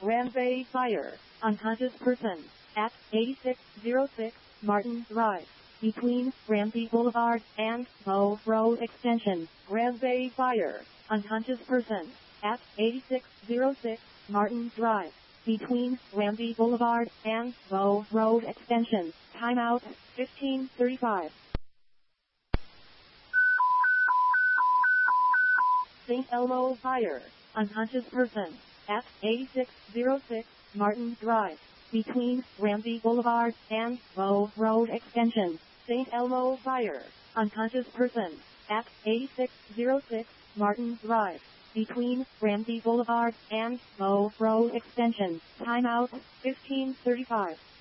Ramsay Fire, unconscious person, at 8606 Martin Drive, between Ramsey Boulevard and Bow Road Extension. Ramsay Fire, unconscious person, at 8606 Martin Drive, between Ramsey Boulevard and Bow Road Extension. Timeout, 15:35. St. Elmo Fire, unconscious person, at 8606 Martin Drive, between Ramsey Boulevard and Bow Road Extension. St. Elmo Fire, unconscious person, at 8606 Martin Drive, between Ramsey Boulevard and Bow Road Extension. Timeout, 15:35.